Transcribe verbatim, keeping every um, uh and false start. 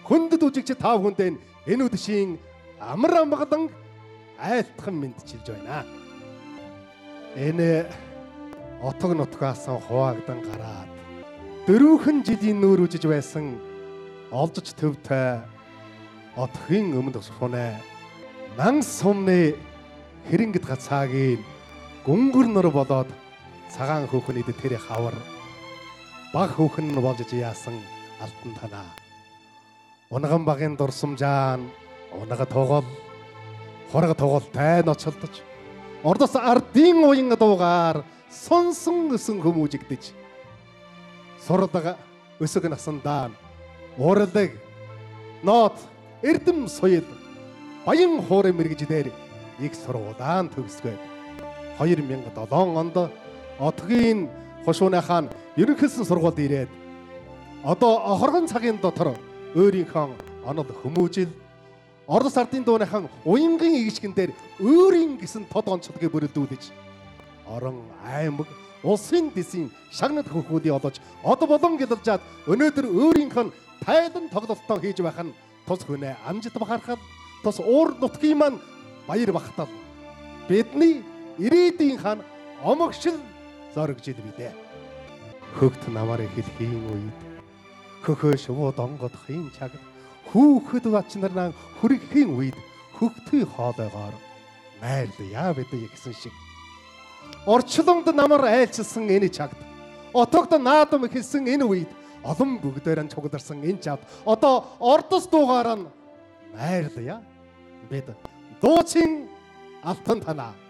хүндэт үжигч та бүхэнд энэ өдшийн амар амгалан айлтхан мэдчилж байна. Энэ отог нутгаас хуваагдан гараад дөрвөн жилийн нүүр үжиж байсан олжч төвтэй отгийн өмнөх шунаа нан сумны хэрэнгэт гацаагийн гүнгэрнөр болоод цагаан хөөхнийд тэр хавар баг хөөхн нь болж яасан алтан танаа. Унган багын дурсамжаан унага тоглол хорог тоглолтой ноцолдож ордос ардын уян дуугаар сонсон өсөн хүмүүжигдэж сурдаг өсөг насандаа уралдаг нот эрдэм соёл баян хуурын мэрэгж дээр их сургуудаан төгсгөөд хоёр мянга долоон онд отгийн хошууныхаа ерөнхийлсөн сургуульд ирээд одоо хоргон цагийн дотор өөрийнхөө онол хүмүүжил ордос ардын дууныхан уянгийн игшгэн дээр өөрийн гэсэн тод онцлогийг бүрэлдүүлж орон аймаг улсын дэсийн шагнад хөхүүдийг олж од болон гэлэлжаад өнөөдөр өөрийнх нь тайлан тоглолтоо хийж байх нь тус хүнээ амжилт бахархал тус уур нутгийн маань баяр багтал бидний ирээдүйн хаан омогшил зоригжил бидээ. Хөгт намарыг хэлхийн үед хөхөө шувууд онгодохын чаг хүүхэд бачнараа хүргэхийн үед хөгтөй хоолойгоор найрд яа бидээ гэсэн шиг орчлонд намар айлчилсан энэ чагт отогт наадам хэлсэн энэ үед олон бүгдээр нь цугдарсан энэ чад одоо ордос дуугаар нь найрд яа бид дуучин алтан танаа